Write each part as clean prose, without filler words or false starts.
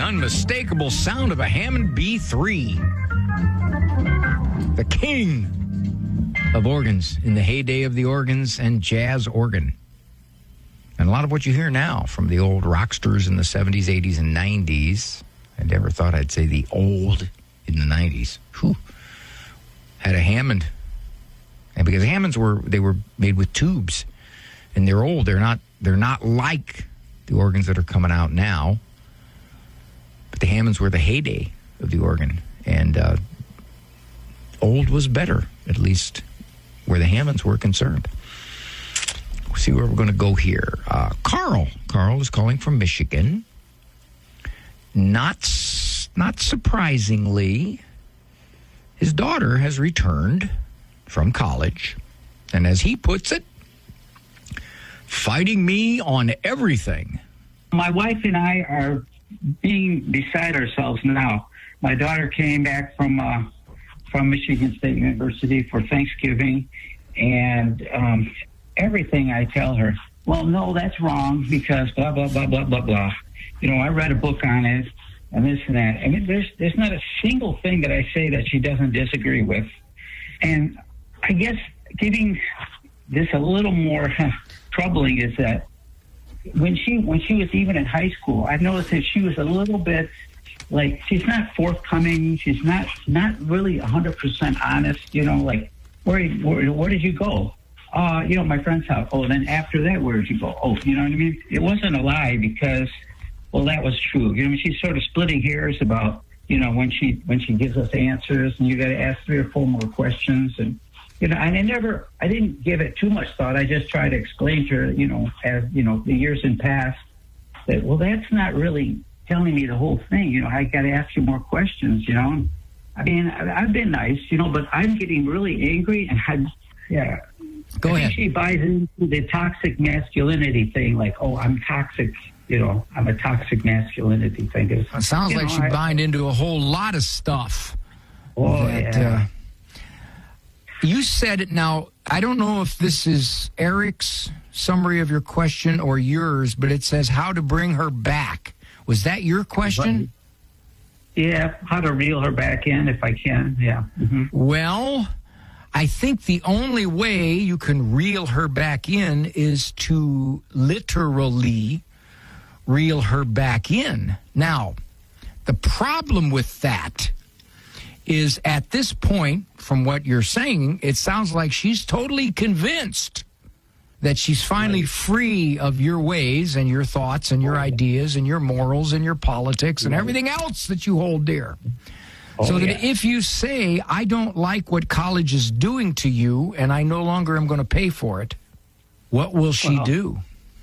unmistakable sound of a Hammond B3. The king of organs in the heyday of the organs and jazz organ. And a lot of what you hear now from the old rocksters in the 70s, 80s, and 90s. I never thought I'd say the old in the 90s. Whew. Had a Hammond. And because Hammonds were made with tubes. And they're old. They're not like the organs that are coming out now. But the Hammonds were the heyday of the organ. And old was better, at least where the Hammonds were concerned. We'll see where we're going to go here. Carl is calling from Michigan. Not surprisingly, his daughter has returned from college. And as he puts it, fighting me on everything. My wife and I are being beside ourselves now. My daughter came back from Michigan State University for Thanksgiving, and everything I tell her, well, no, that's wrong because blah, blah, blah, blah, blah, blah. You know, I read a book on it and this and that. I mean, there's not a single thing that I say that she doesn't disagree with. And I guess getting this a little more troubling is that when she was even in high school, I noticed that she was a little bit like, she's not forthcoming. She's not really 100% honest. You know, like, where did you go? You know, my friend's house. Oh, then after that, where did you go? Oh, you know what I mean? It wasn't a lie because, well, that was true. You know, she's sort of splitting hairs about, you know, when she gives us answers, and you got to ask 3 or 4 more questions, and you know, and I didn't give it too much thought. I just tried to explain to her, you know, as you know, the years in past, that well, that's not really telling me the whole thing. You know, I got to ask you more questions. You know, I mean, I've been nice, you know, but I'm getting really angry, and Go ahead. She buys into the toxic masculinity thing, like, oh, I'm toxic. You know, I'm a toxic masculinity thing. It sounds like she buying into a whole lot of stuff. Oh, yeah. You said it. Now, I don't know if this is Eric's summary of your question or yours, but it says how to bring her back. Was that your question? Yeah, how to reel her back in if I can, yeah. Mm-hmm. Well, I think the only way you can reel her back in is to literally reel her back in. Now, the problem with that is at this point, from what you're saying, it sounds like she's totally convinced that she's finally free of your ways and your thoughts and your ideas and your morals and your politics and everything else that you hold dear. So that if you say, I don't like what college is doing to you and I no longer am going to pay for it, what will she do?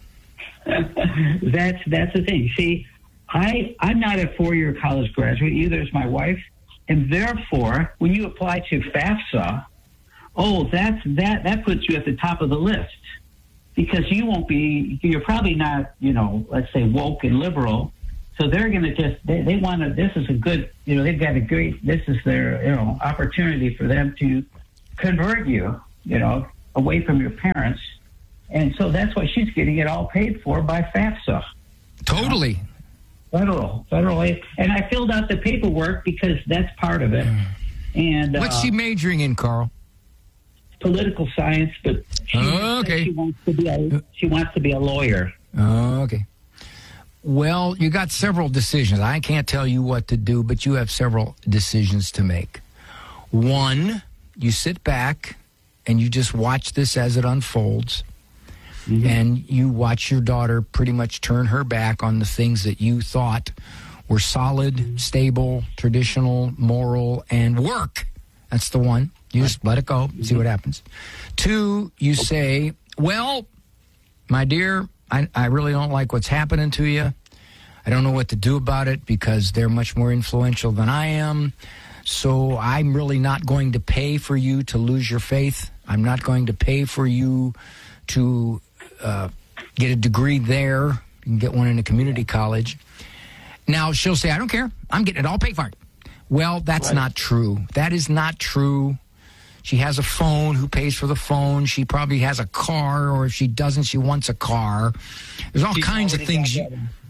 That's the thing. See, I'm not a 4-year college graduate, either is my wife. And therefore, when you apply to FAFSA, that puts you at the top of the list because you're probably not, you know, let's say woke and liberal. So they're going to they want to, this is a good, you know, they've got a great, this is their, you know, opportunity for them to convert you, you know, away from your parents. And so that's why she's getting it all paid for by FAFSA. Totally. You know? Federal aid. And I filled out the paperwork because that's part of it. And what's she majoring in, Carl? Political science, but she wants to be a lawyer. Okay. Well, you got several decisions. I can't tell you what to do, but you have several decisions to make. One, you sit back and you just watch this as it unfolds. Mm-hmm. And you watch your daughter pretty much turn her back on the things that you thought were solid, stable, traditional, moral, and work. That's the one. You just let it go, see what happens. 2, you say, well, my dear, I really don't like what's happening to you. I don't know what to do about it because they're much more influential than I am. So I'm really not going to pay for you to lose your faith. I'm not going to pay for you to get a degree there. You can get one in a community college. Now, she'll say, I don't care. I'm getting it all paid for. Well, that's not true. That is not true. She has a phone. Who pays for the phone? She probably has a car, or if she doesn't, she wants a car. There's all kinds of things.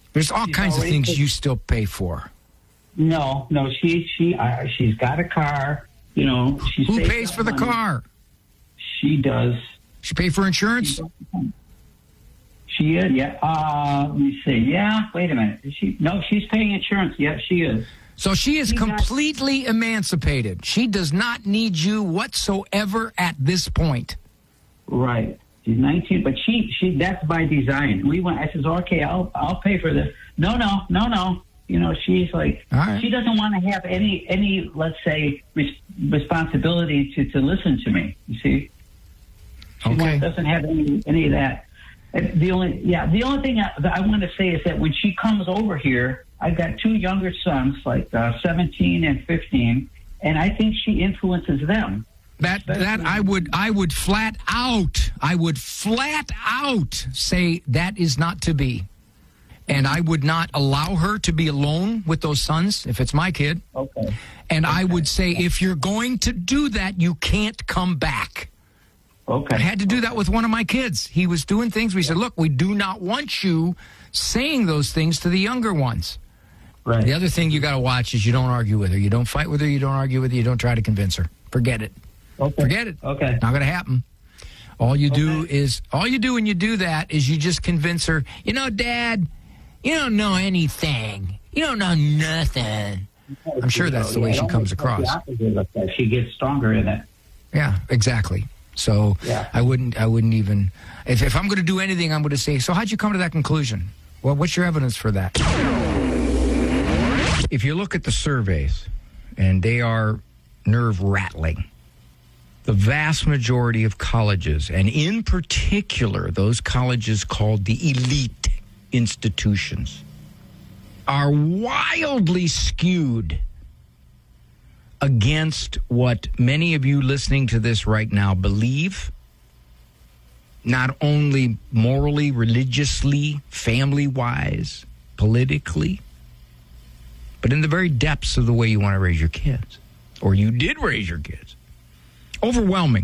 There's all kinds of things you still pay for. No, she's got a car. You know, who pays for the car? She does. She pay for insurance? She is, yeah. Let me see. Yeah, wait a minute. She's paying insurance. Yeah, she is. So she is completely emancipated. She does not need you whatsoever at this point. Right. She's 19, but she that's by design. I says, okay, I'll pay for this. No. You know, she's like, right. She doesn't want to have any let's say, responsibility to listen to me. You see, she doesn't have any of that. The only thing that I want to say is that when she comes over here, I've got two younger sons, like 17 and 15, and I think she influences them. That I would flat out say that is not to be. And I would not allow her to be alone with those sons if it's my kid. Okay. And I would say, if you're going to do that, you can't come back. Okay. I had to do that with one of my kids. He was doing things. We said, look, we do not want you saying those things to the younger ones. Right. The other thing you got to watch is you don't argue with her. You don't fight with her. You don't argue with her. You don't try to convince her. Forget it. Okay. Forget it. Okay. Not going to happen. All you do when you do that is you just convince her, you know, Dad, you don't know anything. You don't know nothing. I'm sure that's the way she comes across. She gets stronger in it. Yeah, exactly. So yeah. I wouldn't even, if I'm going to do anything, I'm going to say, so how'd you come to that conclusion? Well, what's your evidence for that? If you look at the surveys, and they are nerve-rattling, the vast majority of colleges, and in particular those colleges called the elite institutions, are wildly skewed against what many of you listening to this right now believe, not only morally, religiously, family-wise, politically, but in the very depths of the way you want to raise your kids, or you did raise your kids. Overwhelming,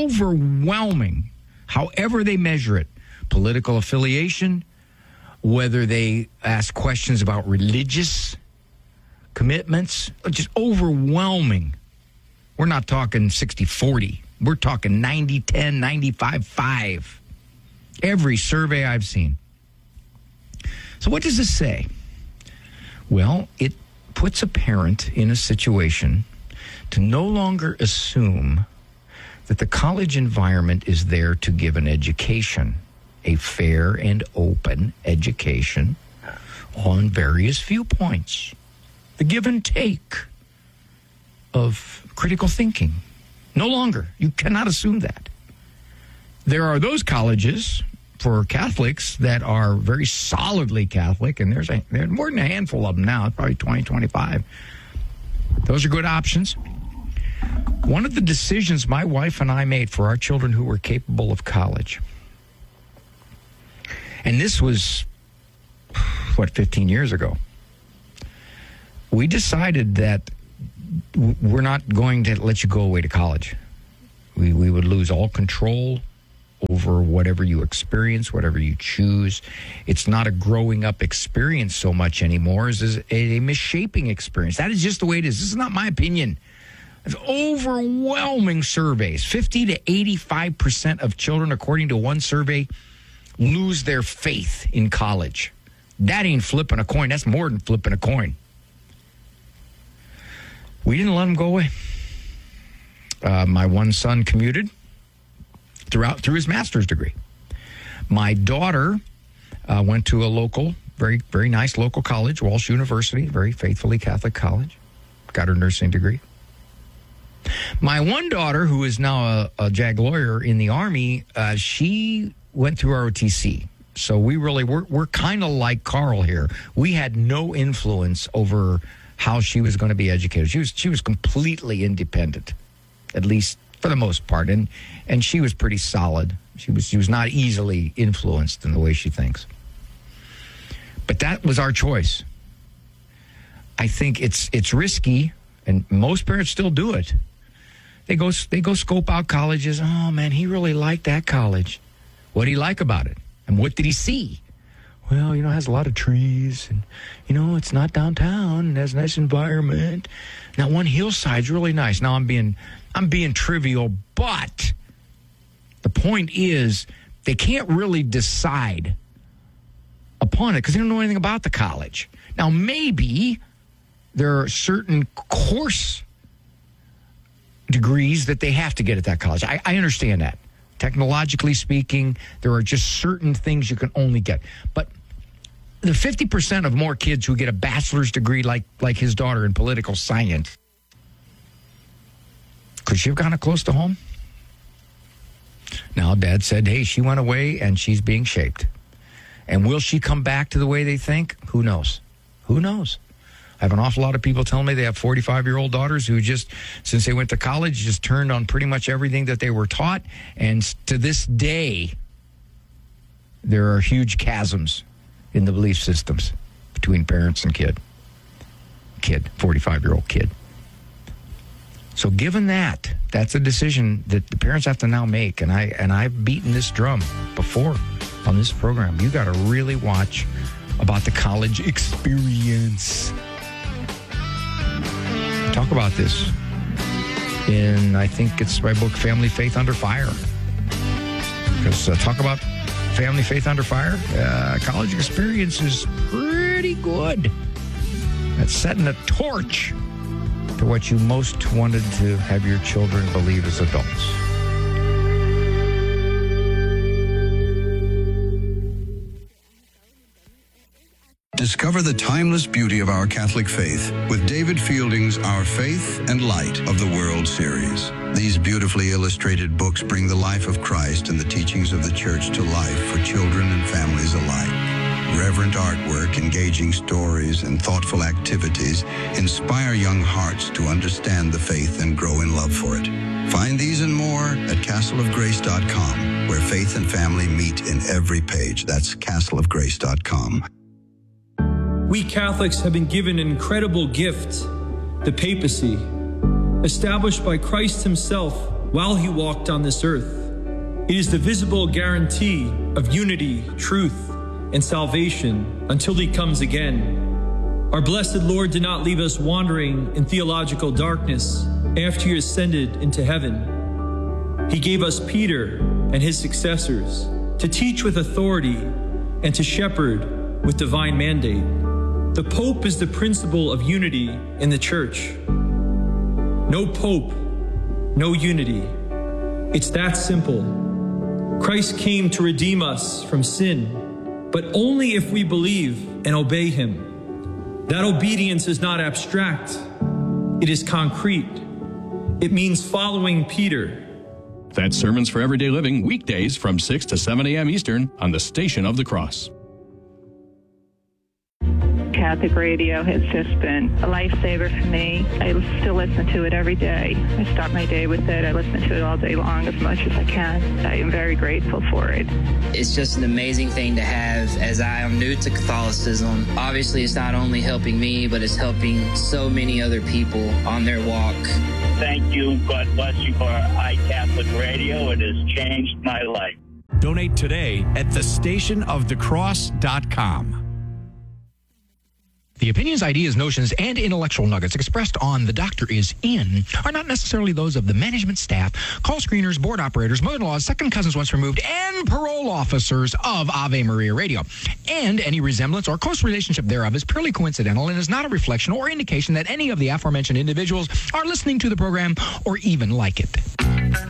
however they measure it, political affiliation, whether they ask questions about religious commitments, just overwhelming. We're not talking 60-40. We're talking 90-10, 95-5. Every survey I've seen. So what does this say? Well, it puts a parent in a situation to no longer assume that the college environment is there to give an education, a fair and open education on various viewpoints. The give and take of critical thinking. No longer. You cannot assume that. There are those colleges for Catholics that are very solidly Catholic, and there's more than a handful of them now, probably 20, 25. Those are good options. One of the decisions my wife and I made for our children who were capable of college, and this was, 15 years ago, we decided that we're not going to let you go away to college. We would lose all control over whatever you experience, whatever you choose. It's not a growing up experience so much anymore as a misshaping experience. That is just the way it is. This is not my opinion. It's overwhelming surveys. 50 to 85% of children, according to one survey, lose their faith in college. That ain't flipping a coin. That's more than flipping a coin. We didn't let them go away. My one son commuted through his master's degree. My daughter went to a local, very, very nice local college, Walsh University, very faithfully Catholic college, got her nursing degree. My one daughter, who is now a JAG lawyer in the Army, she went through ROTC. So we're kind of like Carl here. We had no influence over how she was going to be educated. She was completely independent, at least for the most part, and she was pretty solid. She was not easily influenced in the way she thinks. But that was our choice. I think it's risky, and most parents still do it. They go scope out colleges. Oh man, he really liked that college. What did he like about it? And what did he see? well, it has a lot of trees, and, it's not downtown, and has a nice environment. Now, one hillside's really nice. Now, I'm being trivial, but the point is they can't really decide upon it because they don't know anything about the college. Now, maybe there are certain course degrees that they have to get at that college. I understand that. Technologically speaking, there are just certain things you can only get. But the 50% of more kids who get a bachelor's degree like his daughter in political science, could she have gone close to home? Now, Dad said, hey, she went away and she's being shaped. And will she come back to the way they think? Who knows? Who knows? I have an awful lot of people telling me they have 45-year-old daughters who just, since they went to college, just turned on pretty much everything that they were taught. And to this day, there are huge chasms in the belief systems between parents and kid, 45-year-old kid. So given that, that's a decision that the parents have to now make. And I've beaten this drum before on this program. You got to really watch about the college experience. Talk about this in, I think it's my book, Family Faith Under Fire. Because talk about Family Faith Under Fire. College experience is pretty good. That's setting a torch to what you most wanted to have your children believe as adults. Discover the timeless beauty of our Catholic faith with David Fielding's Our Faith and Light of the World series. These beautifully illustrated books bring the life of Christ and the teachings of the Church to life for children and families alike. Reverent artwork, engaging stories, and thoughtful activities inspire young hearts to understand the faith and grow in love for it. Find these and more at castleofgrace.com, where faith and family meet in every page. That's castleofgrace.com. We Catholics have been given an incredible gift, the papacy, established by Christ himself while he walked on this earth. It is the visible guarantee of unity, truth, and salvation until he comes again. Our blessed Lord did not leave us wandering in theological darkness after he ascended into heaven. He gave us Peter and his successors to teach with authority and to shepherd with divine mandate. The Pope is the principle of unity in the Church. No Pope, no unity. It's that simple. Christ came to redeem us from sin, but only if we believe and obey him. That obedience is not abstract. It is concrete. It means following Peter. That's Sermons for Everyday Living, weekdays from 6 to 7 a.m. Eastern on the Station of the Cross. Catholic radio has just been a lifesaver for me. I still listen to it every day. I start my day with it. I listen to it all day long as much as I can. I am very grateful for it. It's just an amazing thing to have, as I am new to Catholicism. Obviously, it's not only helping me, but it's helping so many other people on their walk. Thank you. God bless you for iCatholic Radio. It has changed my life. Donate today at thestationofthecross.com. The opinions, ideas, notions, and intellectual nuggets expressed on The Doctor Is In are not necessarily those of the management staff, call screeners, board operators, mother-in-laws, second cousins once removed, and parole officers of Ave Maria Radio. And any resemblance or close relationship thereof is purely coincidental and is not a reflection or indication that any of the aforementioned individuals are listening to the program or even like it.